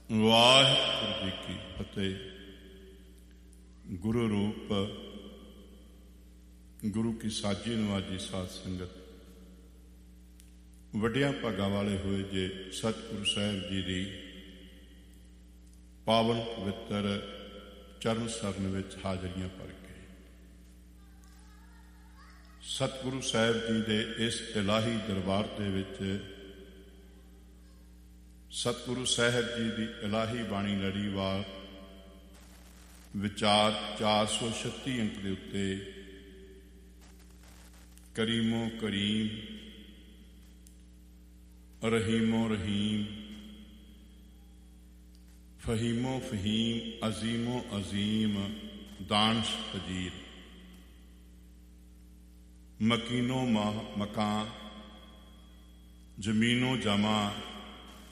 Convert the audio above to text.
ਵਾਹਿਗੁਰੂ ਜੀ ਕੀ ਫਤਿਹ। ਗੁਰੂ ਰੂਪ ਗੁਰੂ ਕੀ ਸਾਜੀ ਨਵਾਜੀ ਸਾਧ ਸੰਗਤ, ਵੱਡਿਆਂ ਭਾਗਾਂ ਵਾਲੇ ਹੋਏ ਜੇ ਸਤਿਗੁਰੂ ਸਾਹਿਬ ਜੀ ਦੀ ਪਾਵਨ ਪਵਿੱਤਰ ਚਰਨ ਸਰਨ ਵਿੱਚ ਹਾਜ਼ਰੀਆਂ ਭਰ ਕੇ ਸਤਿਗੁਰੂ ਸਾਹਿਬ ਜੀ ਦੇ ਇਸ ਇਲਾਹੀ ਦਰਬਾਰ ਦੇ ਵਿੱਚ ਸਤਿਗੁਰੂ ਸਾਹਿਬ ਜੀ ਦੀ ਇਲਾਹੀ ਬਾਣੀ ਲੜੀਵਾਰ ਵਿਚਾਰ 436 ਅੰਕ ਦੇ ਉੱਤੇ ਕਰੀਮੋ ਕਰੀਮ, ਰਹੀਮੋ ਰਹੀਮ, ਫਹੀਮੋ ਫਹੀਮ, ਅਜ਼ੀਮੋ ਅਜ਼ੀਮ, ਦਾਨਸ਼ ਅਜੀਰ, ਮਕੀਨੋ ਮਕਾਨ, ਜ਼ਮੀਨੋ ਜਮਾ,